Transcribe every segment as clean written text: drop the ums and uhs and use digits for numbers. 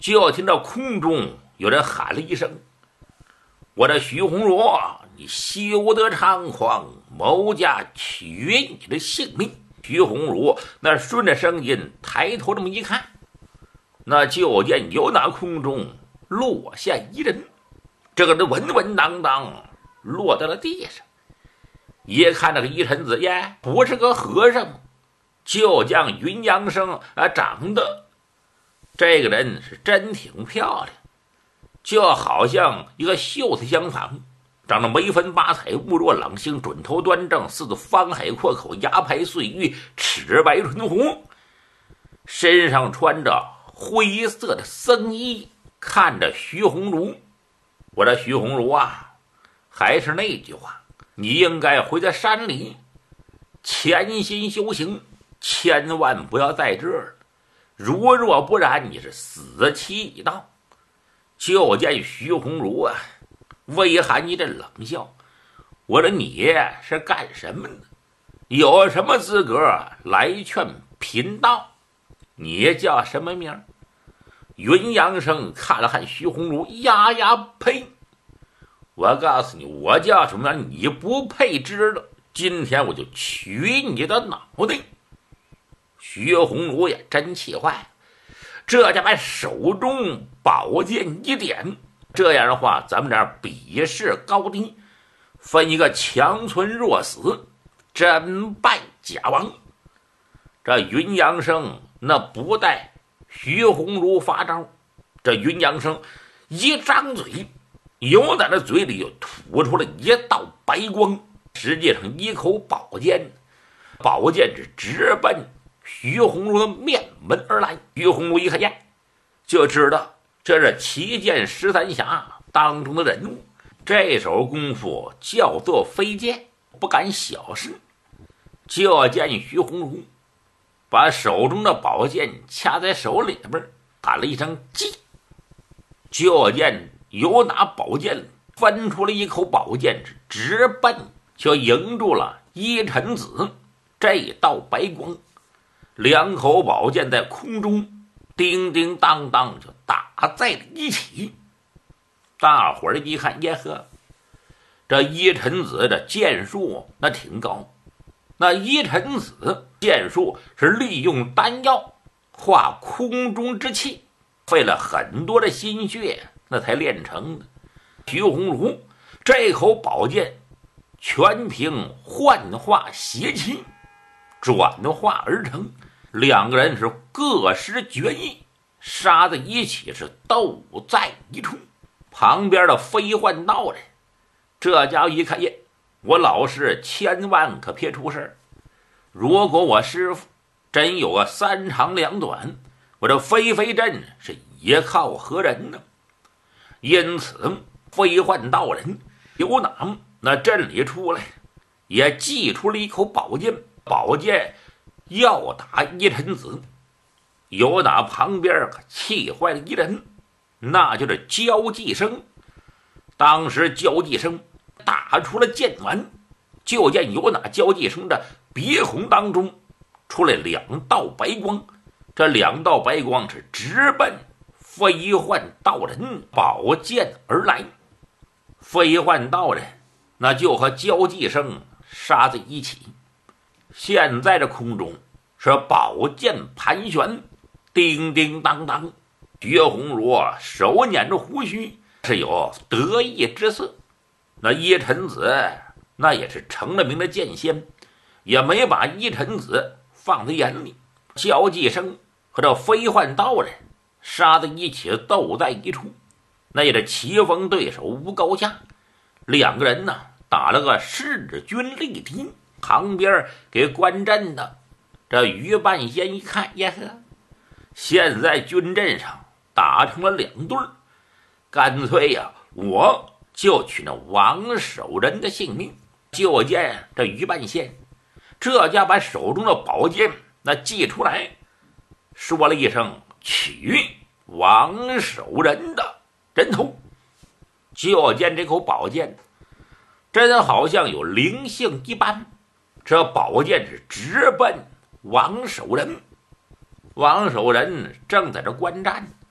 就听到空中有人喊了一声：“我的徐红茹，你休得猖狂，某家取你的性命！”徐红茹那顺着声音抬头这么一看，那就见有那空中落下一人，这个人稳稳当当落在了地上。一看那个一臣子呀，不是个和尚，就将云阳生长得这个人是真挺漂亮，就好像一个秀才相仿，长得眉分八彩，目若朗星，准头端正，似个方海阔口，牙白碎玉，齿白唇红，身上穿着灰色的僧衣。看着徐红茹，我的徐红茹啊，还是那句话，你应该回在山里潜心修行，千万不要在这儿，如若不然你是死期已到。就见徐红茹啊，微含一阵冷笑，我说你是干什么的？有什么资格来劝贫道？你叫什么名？云阳生看了看徐红茹，呀呀呸！我告诉你，我叫什么名你不配知道，今天我就取你的脑袋！徐红茹也真气坏了，这家把手中宝剑一点，这样的话咱们这儿比试高低，分一个强存弱死，真败假亡。这云阳生那不待徐红茹发招，这云阳生一张嘴，由在那嘴里就吐出了一道白光，实际上一口宝剑，宝剑是直奔徐红茹的面门而来。徐红茹一看见，就知道这是七剑13侠当中的人物，这手功夫叫做飞剑，不敢小视。就见徐红茹把手中的宝剑掐在手里边，喊了一声击，就见有拿宝剑分出了一口宝剑，直奔就迎住了一臣子这道白光。两口宝剑在空中叮叮当当就打在了一起。大伙儿一看，耶呵，这一臣子的剑术那挺高，那一臣子剑术是利用丹药化空中之气，费了很多的心血那才练成的。徐红茹这口宝剑全凭幻化邪气转化而成，两个人是各施绝艺，杀在一起，是斗在一处。旁边的飞幻道人这家伙一看，耶，我老师千万可别出事，如果我师傅真有个三长两短，我这飞飞阵是也靠何人呢？因此飞幻道人由那阵里出来，也祭出了一口宝剑，宝剑要打一臣子。由打旁边气坏了一人，那就是焦继生。当时焦继生打出了剑丸，就见有哪焦继生的鼻孔当中出来两道白光，这两道白光是直奔飞幻道人宝剑而来。飞幻道人那就和焦继生杀在一起。现在这空中是宝剑盘旋，叮叮当当。徐红茹手捻着胡须，是有得意之色。那一臣子那也是成了名的剑仙，也没把一臣子放在眼里。焦继生和这飞幻道人杀在一起，斗在一处，那也是棋逢对手无高下。两个人呢打了个势均力敌。旁边给观阵的这于半仙一看，呀呵，现在军阵上打成了两对，干脆呀，我就取那王守仁的性命。就见这于半仙这家把手中的宝剑那祭出来，说了一声取王守仁的人头。就见这口宝剑真好像有灵性一般，这宝剑是直奔王守仁。王守仁正在这观战，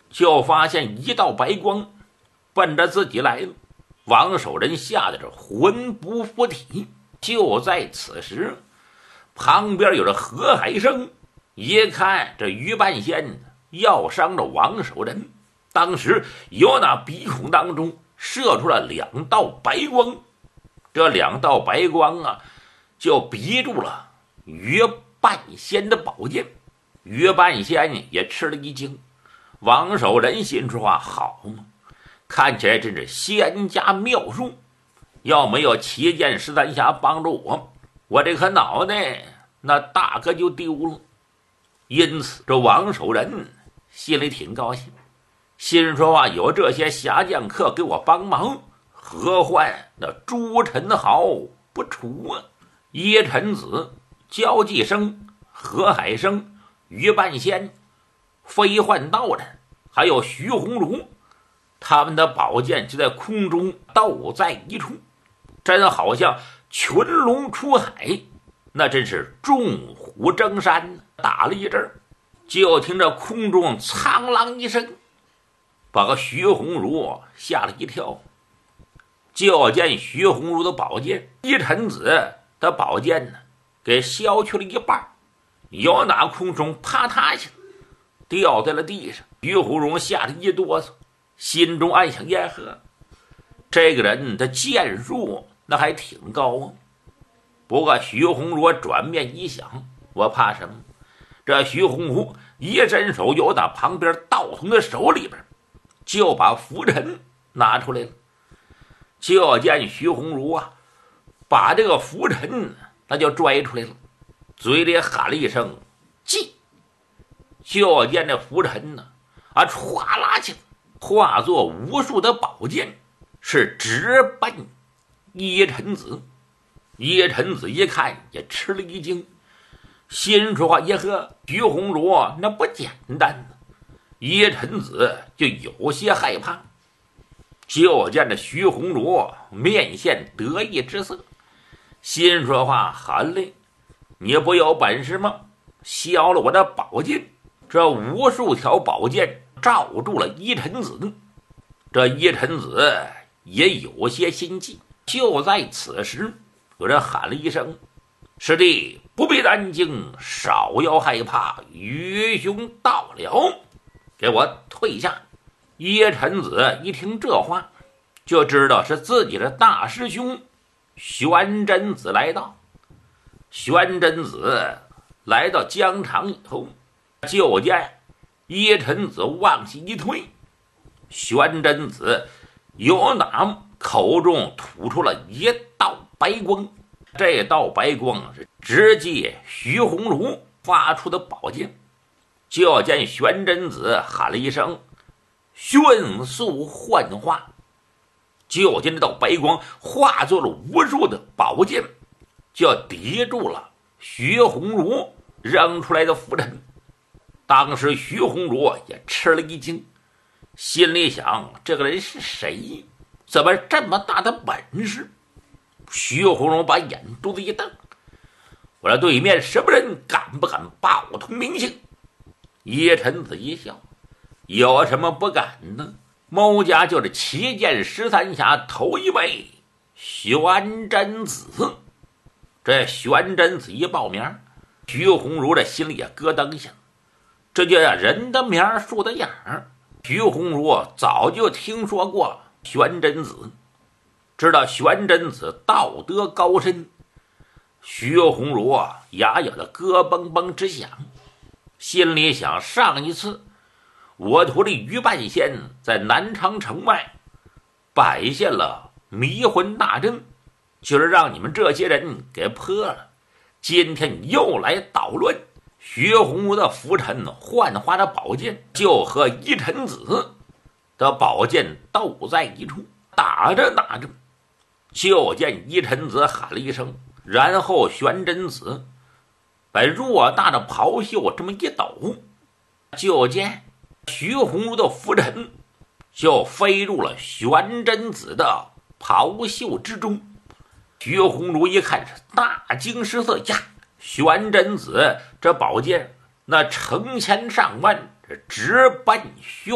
就发现一道白光奔着自己来了。王守仁吓得是魂不附体。就在此时，旁边有着何海生，一看这于半仙要伤着王守仁，当时由那鼻孔当中射出了2道白光，这2道白光啊，就逼住了于半仙的宝剑。于半仙也吃了一惊，王守仁心说话好嘛，看起来真是仙家妙术，要没有7剑13侠帮助我这颗脑袋那大可就丢了。因此这王守仁心里挺高兴，心说话有这些侠将客给我帮忙，何患那朱宸濠不除啊。叶晨子、焦继生、何海生、于半仙、飞幻道人还有徐鸿儒，他们的宝剑就在空中斗在一处，真好像群龙出海，那真是众虎争山。打了一阵，就听着空中苍啷一声，把个徐鸿儒吓了一跳。就见徐鸿儒的宝剑，叶晨子的宝剑呢，给削去了一半，由那空中啪嗒一下掉在了地上。徐鸿儒吓得一哆嗦，心中暗想：耶呵，这个人的剑术那还挺高啊。不过徐鸿儒转面一想，我怕什么？这徐鸿儒一伸手由那旁边道童的手里边就把拂尘拿出来了。就见徐鸿儒啊，把这个拂尘那就拽出来了，嘴里喊了一声进。就见这拂尘呢歘啦起来，化作无数的宝剑，是直奔叶晨子。叶晨子一看也吃了一惊，心说话：耶呵，徐鸿儒那不简单呢。叶晨子就有些害怕。就见着徐鸿儒面现得意之色，心说话：好嘞，你不有本事吗？削了我的宝剑。这无数条宝剑罩住了叶晨子，这叶晨子也有些心悸。就在此时，有人喊了一声：师弟不必担惊，少要害怕，愚兄到了，给我退下。叶晨子一听这话，就知道是自己的大师兄玄真子来到。玄真子来到疆场以后，就见叶晨子往西一退，玄真子由那口中吐出了一道白光，这道白光是直接徐鸿儒发出的宝剑。就见玄真子喊了一声迅速幻化，就见这道白光化作了无数的宝剑，就抵住了徐鸿儒扔出来的拂尘。当时徐鸿儒也吃了一惊，心里想：这个人是谁？怎么这么大的本事？徐鸿儒把眼珠子一瞪：我这对面什么人，敢不敢报通名姓？叶晨子一笑：有什么不敢呢？某家就是7剑13侠头一位玄真子。这玄真子一报名，徐鸿儒这心里也咯噔一下，这叫人的名树的样儿。徐鸿儒早就听说过玄真子，知道玄真子道德高深。徐鸿儒牙咬的咯嘣嘣直响，心里想：上一次我徒弟于半仙在南昌城外摆下了迷魂大阵，就是让你们这些人给破了。今天你又来捣乱。徐鸿儒的拂尘幻化的宝剑就和叶晨子的宝剑斗在一处，打着打着，就见叶晨子喊了一声，然后玄真子把偌大的袍袖这么一抖，就见徐鸿儒的拂尘就飞入了玄真子的袍袖之中。徐鸿儒一看是大惊失色，呀，玄真子这宝剑那成千上万，直奔徐